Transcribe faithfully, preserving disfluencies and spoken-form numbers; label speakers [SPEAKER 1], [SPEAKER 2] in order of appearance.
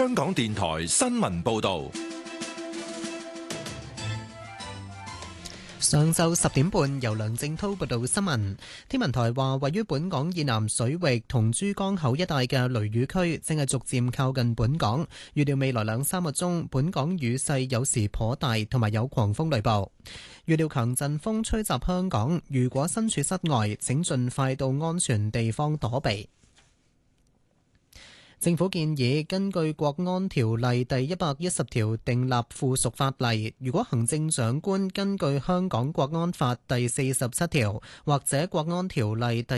[SPEAKER 1] 香港電台新聞報道。
[SPEAKER 2] 上晝十點半，由梁正滔報道新聞。天文台話，位於本港以南水域同珠江口一帶嘅雷雨區正係逐漸靠近本港，預料未來兩三個鐘，本港雨勢有時頗大，同埋有狂風雷暴。預料強陣風吹襲香港，如果身處室外，請盡快到安全地方躲避。政府建議根據國安條例第一百一十條訂立附屬法例，如果行政長官根據香港國安法第四十七條或者國安條例第